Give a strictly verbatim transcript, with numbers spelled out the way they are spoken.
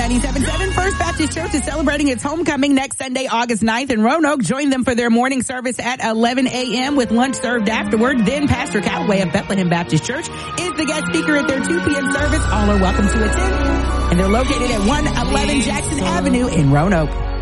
ninety-seven point seven First Baptist Church is celebrating its homecoming next Sunday, August ninth in Roanoke. Join them for their morning service at eleven a.m. with lunch served afterward. Then Pastor Calloway of Bethlehem Baptist Church is the guest speaker at their two p.m. service. All are welcome to attend, and they're located at one eleven Jackson Avenue in Roanoke.